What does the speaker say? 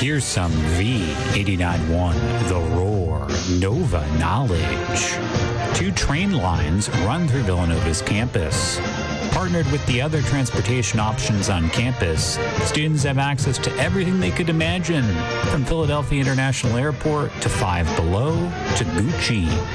Here's some V89.1, The Roar, Nova Knowledge. 2 train lines run through Villanova's campus. Partnered with the other transportation options on campus, students have access to everything they could imagine, from Philadelphia International Airport to Five Below to Gucci.